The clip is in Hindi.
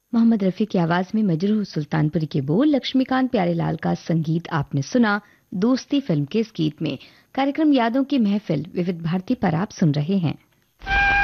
मोहम्मद रफ़ी की आवाज में मजरूह सुल्तानपुरी के बोल, लक्ष्मीकांत प्यारेलाल का संगीत आपने सुना दोस्ती फिल्म के इस गीत में। कार्यक्रम यादों की महफिल विविध भारती पर आप सुन रहे हैं।